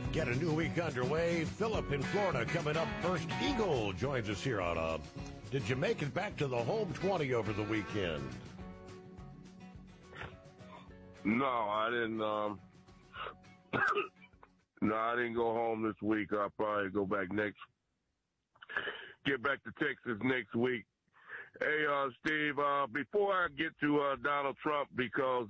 Get a new week underway. Philip in Florida coming up first. Eagle joins us here on Did you make it back to the home 20 over the weekend? No, I didn't. No, I didn't go home this week. I'll probably go back get back to Texas next week. Hey, Steve, before I get to Donald Trump, because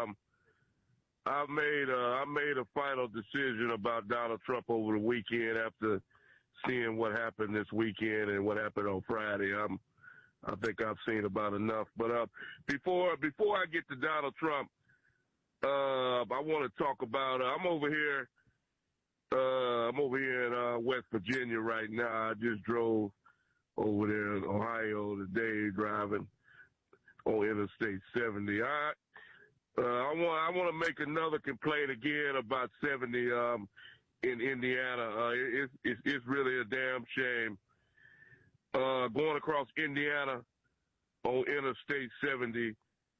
I made a final decision about Donald Trump over the weekend after seeing what happened this weekend and what happened on Friday. I think I've seen about enough. But before I get to Donald Trump, I want to talk about. I'm over here in West Virginia right now. I just drove over there in Ohio today, driving on Interstate 70. I want to make another complaint again about 70 in Indiana. It's really a damn shame. Going across Indiana on Interstate 70,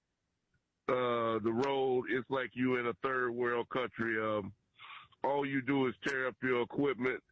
the road, it's like you in a third world country. All you do is tear up your equipment.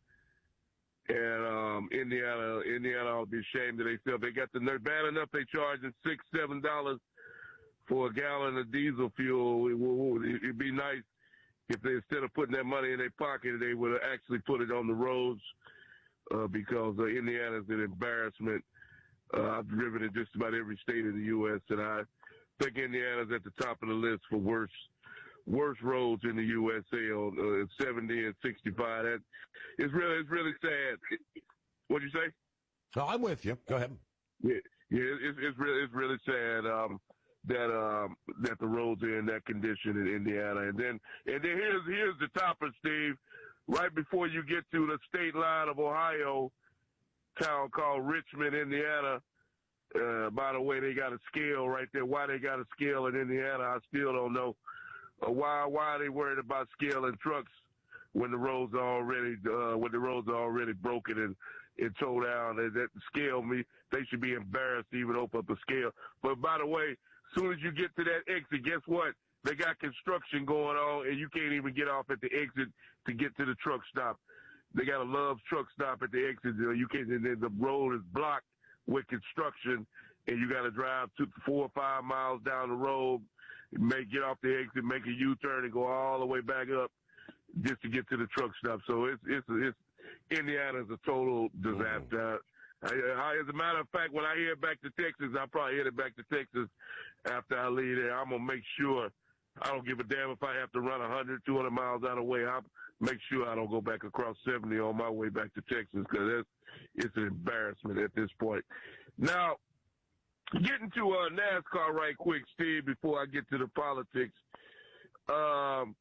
And Indiana ought to be ashamed of themselves. They got the nerve. Bad enough they charging $6-7 for a gallon of diesel fuel. It'd be nice if they, instead of putting that money in their pocket, they would have actually put it on the roads, because Indiana's an embarrassment. I've driven in just about every state in the U.S., and I think Indiana's at the top of the list for worst roads in the USA on 70 and 65. It's really sad. What'd you say? No, I'm with you. Go ahead. Yeah, it's really sad that the roads are in that condition in Indiana. And then here's the topper, Steve. Right before you get to the state line of Ohio, town called Richmond, Indiana. By the way, they got a scale right there. Why they got a scale in Indiana, I still don't know. Why are they worried about scaling trucks when the roads are already broken and towed down? That scale me. They should be embarrassed to even open up a scale. But by the way, as soon as you get to that exit, guess what? They got construction going on, and you can't even get off at the exit to get to the truck stop. They got a Love's truck stop at the exit. You can't. The road is blocked with construction, and you got to drive 4 or 5 miles down the road. Get off the exit, make a U-turn, and go all the way back up just to get to the truck stop. So it's Indiana's a total disaster. As a matter of fact, when I head back to Texas, I'll probably head back to Texas after I leave there. I'm gonna make sure. I don't give a damn if I have to run 100, 200 miles out of the way. I'll make sure I don't go back across 70 on my way back to Texas, because it's an embarrassment at this point. Now, getting to NASCAR right quick, Steve, before I get to the politics. Carson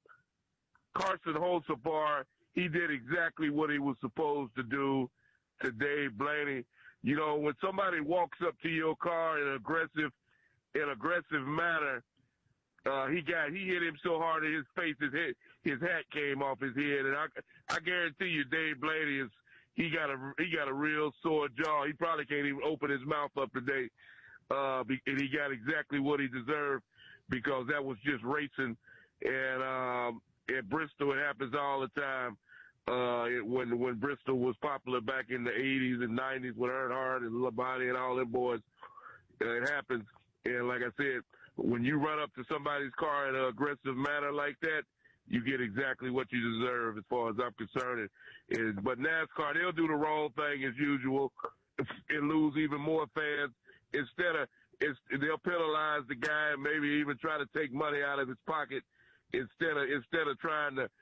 Hocevar, he did exactly what he was supposed to do to Dave Blaney. You know, when somebody walks up to your car in an aggressive manner, he hit him so hard in his face, his hat came off his head, and I guarantee you, Dave Blaney he got a real sore jaw. He probably can't even open his mouth up today. And he got exactly what he deserved, because that was just racing. And at Bristol, it happens all the time. When Bristol was popular back in the 80s and 90s with Earnhardt and Labonte and all them boys, it happens. And like I said, when you run up to somebody's car in an aggressive manner like that, you get exactly what you deserve, as far as I'm concerned. But NASCAR, they'll do the wrong thing as usual and lose even more fans. They'll penalize the guy and maybe even try to take money out of his pocket instead of trying to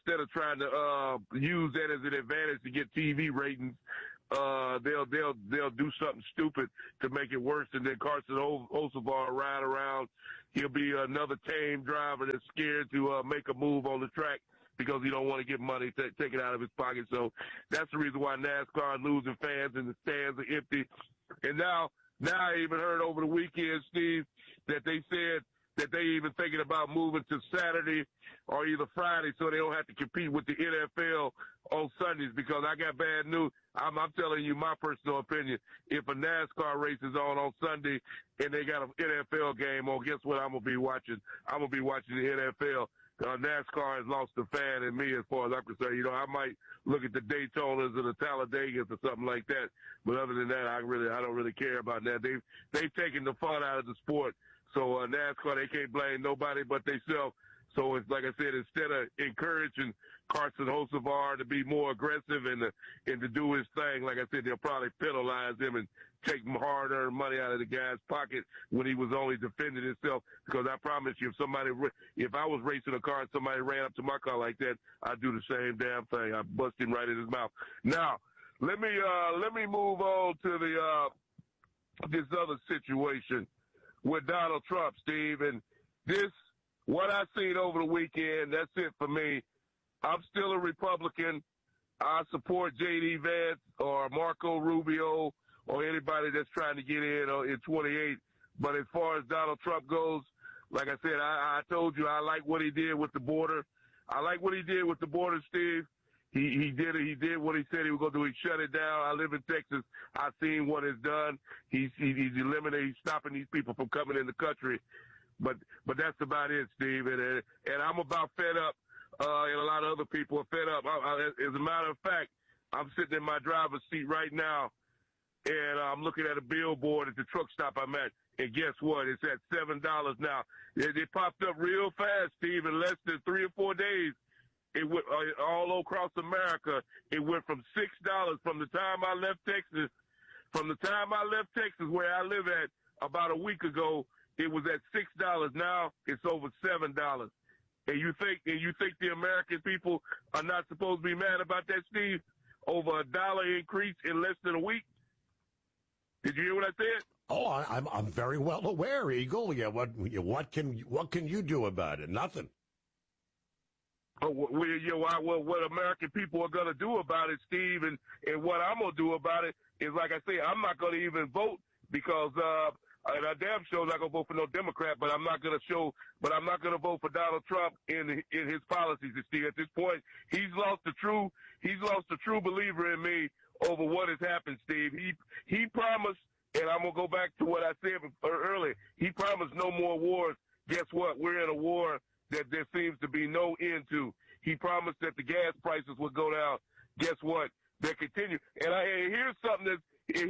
use that as an advantage to get TV ratings. They'll do something stupid to make it worse, and then Carson Hocevar ride around. He'll be another tame driver that's scared to make a move on the track because he don't want to get money taken out of his pocket. So that's the reason why NASCAR is losing fans and the stands are empty. And now I even heard over the weekend, Steve, that they said that they even thinking about moving to Saturday or either Friday so they don't have to compete with the NFL on Sundays, because I got bad news. I'm telling you my personal opinion. If a NASCAR race is on Sunday and they got an NFL game on, guess what I'm going to be watching? I'm going to be watching the NFL. NASCAR has lost a fan in me as far as I'm concerned. You know, I might look at the Daytonas or the Talladegas or something like that, but other than that, I don't really care about that. They've taken the fun out of the sport. So NASCAR, they can't blame nobody but themselves. So it's like I said, instead of encouraging Carson Hocevar to be more aggressive and to do his thing, like I said, they'll probably penalize him and take hard-earned money out of the guy's pocket when he was only defending himself. Because I promise you, if I was racing a car and somebody ran up to my car like that, I'd do the same damn thing. I'd bust him right in his mouth. Now, let me move on to this other situation with Donald Trump, Steve, and what I seen over the weekend, that's it for me. I'm still a Republican. I support J.D. Vance or Marco Rubio or anybody that's trying to get in 28. But as far as Donald Trump goes, like I said, I told you I like what he did with the border. I like what he did with the border, Steve. He did what he said he was going to do. He shut it down. I live in Texas. I've seen what it's done. He's stopping these people from coming in the country. But that's about it, Steve. And I'm about fed up, and a lot of other people are fed up. As a matter of fact, I'm sitting in my driver's seat right now, and I'm looking at a billboard at the truck stop I'm at. And guess what? It's at $7 now. It popped up real fast, Steve, in less than 3 or 4 days. It went all across America. It went from $6 from the time I left Texas. From the time I left Texas, where I live at, about a week ago, it was at $6. Now it's over $7. And you think the American people are not supposed to be mad about that, Steve? Over $1 increase in less than a week? Did you hear what I said? Oh, I'm very well aware, Eagle. Yeah, what can you do about it? Nothing. What American people are going to do about it, Steve, and what I'm going to do about it is, like I say, I'm not going to even vote because and I damn sure not going to vote for no Democrat, but I'm not going to vote for Donald Trump in his policies, Steve. At this point, he's lost a true believer in me over what has happened, Steve. He promised, and I'm going to go back to what I said earlier. He promised no more wars. Guess what? We're in a war that there seems to be no end to. He promised that the gas prices would go down. Guess what? They continue. And here's something that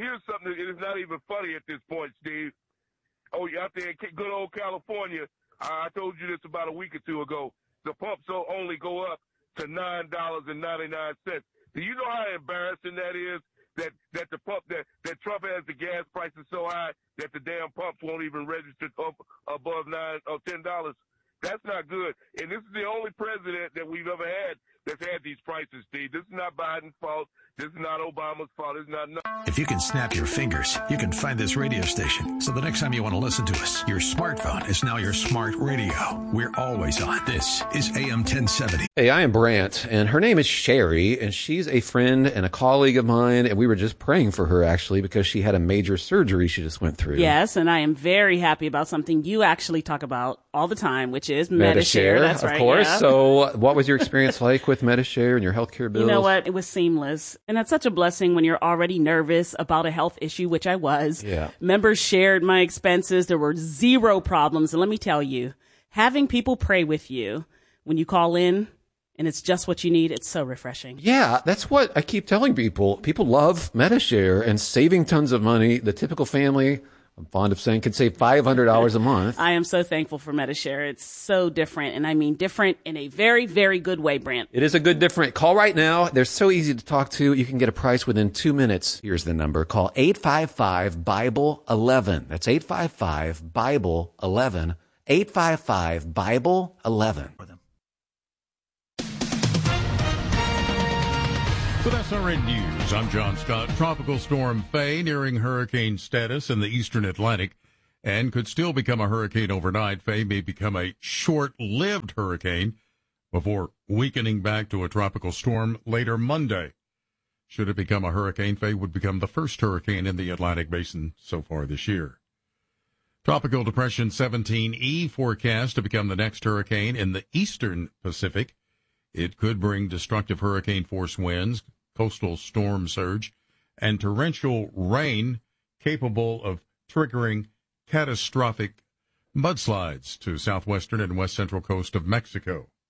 is not even funny at this point, Steve. Oh, out there in good old California, I told you this about a week or two ago. The pumps will only go up to $9.99. Do you know how embarrassing that is? That the pump that Trump has the gas prices so high that the damn pumps won't even register up above $10. That's not good. And this is the only president that we've ever had that's had these prices, Steve. This is not Biden's fault. This is not Obama's fault. It's not. If you can snap your fingers, you can find this radio station. So the next time you want to listen to us, your smartphone is now your smart radio. We're always on. This is AM 1070. Hey, I am Brant, and her name is Sherry, and she's a friend and a colleague of mine, and we were just praying for her, actually, because she had a major surgery she just went through. Yes, and I am very happy about something you actually talk about all the time, which is Medi-Share. That's right, of course. Yeah. So what was your experience like with Medi-Share and your healthcare bills? You know what? It was seamless. And that's such a blessing when you're already nervous about a health issue, which I was. Yeah. Members shared my expenses. There were zero problems. And let me tell you, having people pray with you when you call in and it's just what you need, it's so refreshing. Yeah, that's what I keep telling people. People love Medi-Share and saving tons of money. The typical family, I'm fond of saying, could save $500 a month. I am so thankful for Medi-Share. It's so different, and I mean different in a very, very good way, Brant. It is a good different. Call right now. They're so easy to talk to. You can get a price within 2 minutes. Here's the number. Call 855-BIBLE-11. That's 855-BIBLE-11. 855-BIBLE-11. With SRN News, I'm John Scott. Tropical Storm Faye nearing hurricane status in the eastern Atlantic and could still become a hurricane overnight. Faye may become a short-lived hurricane before weakening back to a tropical storm later Monday. Should it become a hurricane, Faye would become the first hurricane in the Atlantic basin so far this year. Tropical Depression 17E forecast to become the next hurricane in the eastern Pacific. It could bring destructive hurricane-force winds, coastal storm surge, and torrential rain capable of triggering catastrophic mudslides to southwestern and west central coast of Mexico.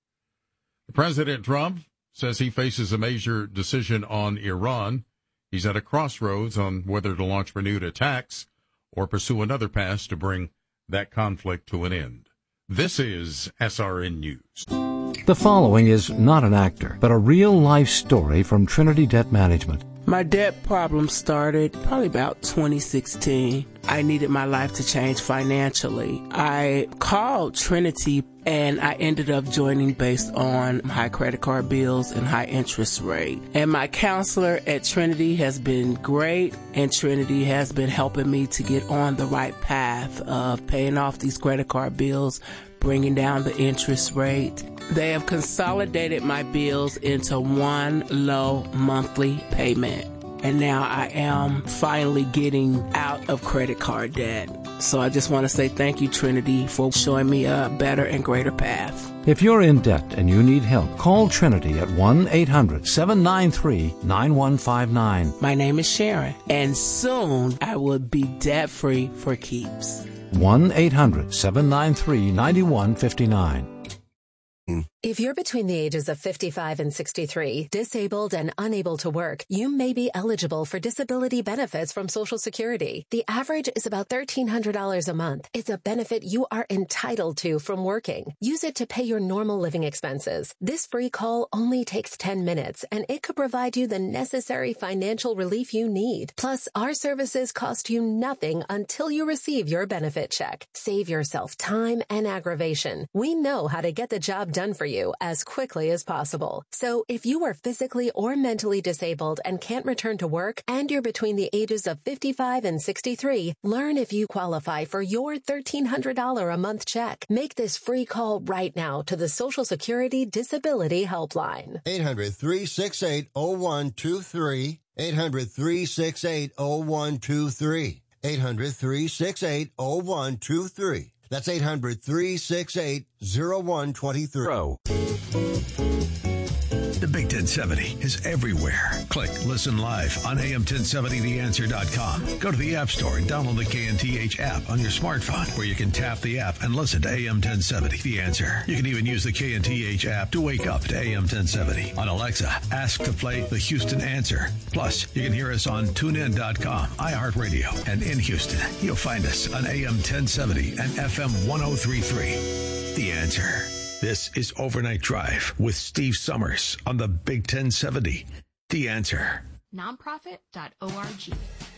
President Trump says he faces a major decision on Iran. He's at a crossroads on whether to launch renewed attacks or pursue another path to bring that conflict to an end. This is SRN News. The following is not an actor, but a real-life story from Trinity Debt Management. My debt problem started probably about 2016. I needed my life to change financially. I called Trinity and I ended up joining based on high credit card bills and high interest rate. And my counselor at Trinity has been great, and Trinity has been helping me to get on the right path of paying off these credit card bills, bringing down the interest rate. They have consolidated my bills into one low monthly payment. And now I am finally getting out of credit card debt. So I just want to say thank you, Trinity, for showing me a better and greater path. If you're in debt and you need help, call Trinity at 1-800-793-9159. My name is Sharon, and soon I will be debt-free for keeps. 1-800-793-9159. If you're between the ages of 55 and 63, disabled and unable to work, you may be eligible for disability benefits from Social Security. The average is about $1,300 a month. It's a benefit you are entitled to from working. Use it to pay your normal living expenses. This free call only takes 10 minutes, and it could provide you the necessary financial relief you need. Plus, our services cost you nothing until you receive your benefit check. Save yourself time and aggravation. We know how to get the job done for you as quickly as possible. So if you are physically or mentally disabled and can't return to work, and you're between the ages of 55 and 63, learn if you qualify for your $1,300 a month check. Make this free call right now to the Social Security Disability Helpline. 800-368-0123. 800-368-0123. 800-368-0123. That's 800-368-0123. The Big 1070 is everywhere. Click Listen Live on AM1070theanswer.com. Go to the App Store and download the KNTH app on your smartphone, where you can tap the app and listen to AM 1070 The Answer. You can even use the KNTH app to wake up to AM 1070. On Alexa, ask to play the Houston Answer. Plus, you can hear us on TuneIn.com, iHeartRadio, and in Houston, you'll find us on AM 1070 and FM 1033. The Answer. This is Overnight Drive with Steve Summers on the Big 1070. The Answer. Nonprofit.org.